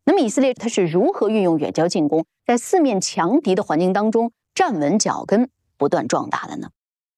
那么以色列它是如何运用远交近攻，在四面强敌的环境当中站稳脚跟，不断壮大的呢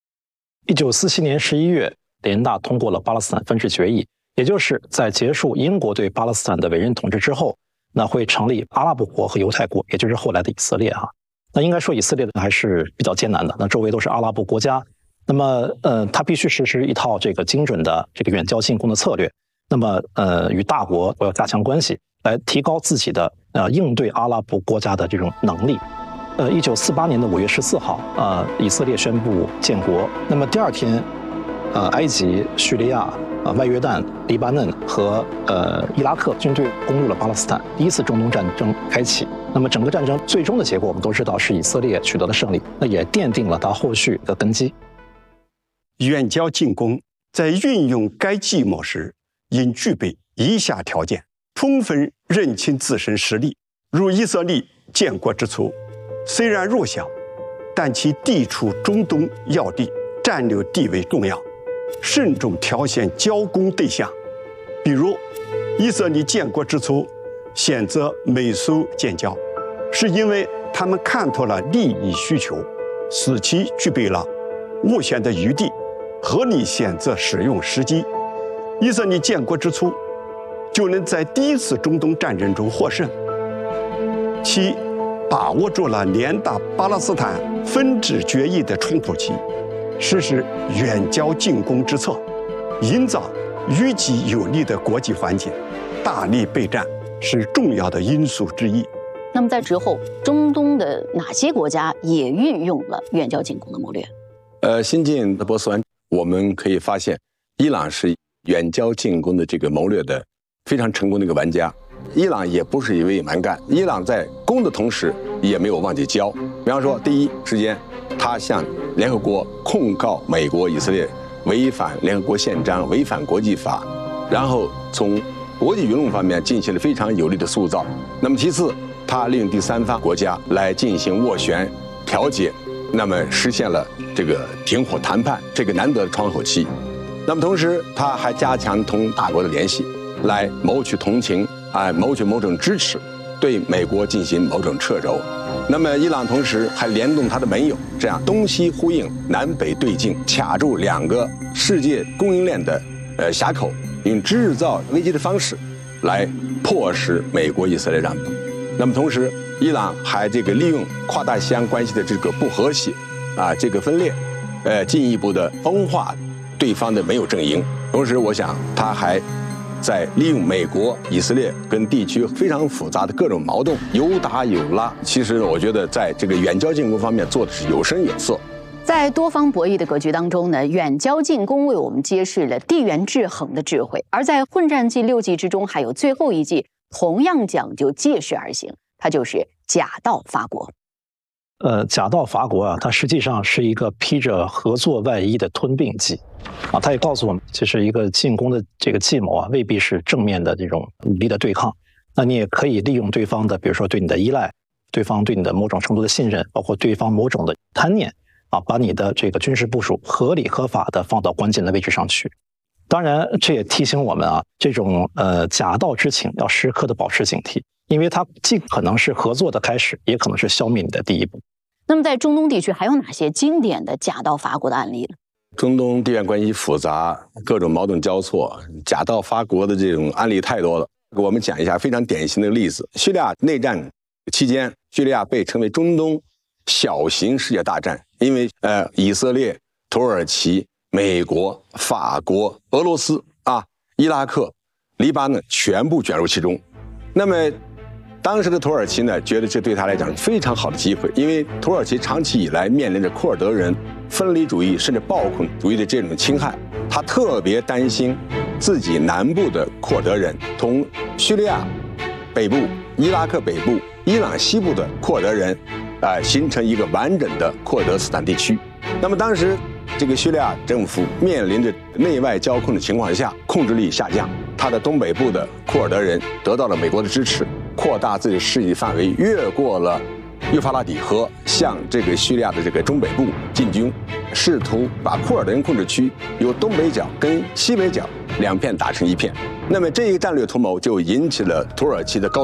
？1947年11月，联大通过了巴勒斯坦分治决议，也就是在结束英国对巴勒斯坦的委任统治之后，那会成立阿拉伯国和犹太国，也就是后来的以色列哈。那应该说以色列还是比较艰难的，那周围都是阿拉伯国家，那么它必须实施一套这个精准的这个远交近攻的策略，那么与大国要加强关系，来提高自己的应对阿拉伯国家的这种能力。1948年的5月14号，以色列宣布建国。那么第二天，埃及、叙利亚、外约旦、黎巴嫩和伊拉克军队攻入了巴勒斯坦，第一次中东战争开启。那么整个战争最终的结果，我们都知道是以色列取得了胜利，那也奠定了它后续的根基。 远交近攻在运用该计谋时，应具备以下条件：充分认清自身实力。如以色列建国之初，虽然弱小，但其地处中东要地，战略地位重要，慎重挑选交攻对象。比如，以色列建国之初选择美苏建交，是因为他们看透了利益需求，使其具备了斡旋的余地，合理选择使用时机。以色列建国之初就能在第一次中东战争中获胜，其把握住了联大巴勒斯坦分治决议的冲突期，实施远交近攻之策，营造于己有利的国际环境，大力备战是重要的因素之一。 那么在之后，中东的哪些国家也运用了远交近攻的谋略？ 新晋的波斯湾，我们可以发现，伊朗是远交近攻的这个谋略的非常成功的一个玩家。伊朗也不是一味蛮干，伊朗在攻的同时也没有忘记交。比方说，第一时间，他向联合国控告美国、以色列违反联合国宪章、违反国际法，然后从国际舆论方面进行了非常有力的塑造。那么其次，他利用第三方国家来进行斡旋、调解，那么实现了这个停火谈判这个难得的窗口期。那么同时，他还加强同大国的联系，来谋取同情。谋取某种支持，对美国进行某种掣肘。那么伊朗同时还联动他的盟友，这样东西呼应、南北对劲，卡住两个世界供应链的峡口，用制造危机的方式来迫使美国、以色列让步。那么同时，伊朗还利用跨大西洋关系的这个不和谐这个分裂，进一步的分化对方的盟友阵营。同时，我想他还在利用美国、以色列跟地区非常复杂的各种矛盾，有打有拉。其实我觉得在这个远交近攻方面做的是有声有色。 在多方博弈的格局当中呢，远交近攻为我们揭示了地缘制衡的智慧。而在混战计6计之中，还有最后一计，同样讲究借势而行，它就是假道伐国。 假道伐国它实际上是一个披着合作外衣的吞并计它也告诉我们，其实一个进攻的这个计谋未必是正面的这种武力的对抗，那你也可以利用对方的，比如说对你的依赖，对方对你的某种程度的信任，包括对方某种的贪念把你的这个军事部署合理合法的放到关键的位置上去。当然，这也提醒我们这种假道之情要时刻的保持警惕，因为它既可能是合作的开始，也可能是消灭你的第一步。 那么在中东地区还有哪些经典的假道伐国的案例呢？ 中东地缘关系复杂，各种矛盾交错，假道伐国的这种案例太多了。我们讲一下非常典型的例子：叙利亚内战期间，叙利亚被称为中东小型世界大战，因为以色列、土耳其、美国、法国、俄罗斯伊拉克、黎巴嫩全部卷入其中。那么当时的土耳其呢，觉得这对他来讲是非常好的机会，因为土耳其长期以来面临着库尔德人分离主义甚至暴恐主义的这种侵害，他特别担心自己南部的库尔德人同叙利亚北部、伊拉克北部、伊朗西部的库尔德人形成一个完整的库尔德斯坦地区。那么当时这个叙利亚政府面临着内外交困的情况下，控制力下降，他的东北部的库尔德人得到了美国的支持，扩大自己的势力范围，越过了幼发拉底河，向这个叙利亚的这个中北部进军，试图把库尔德人控制区由东北角跟西北角两片打成一片。那么这一战略图谋就引起了土耳其的高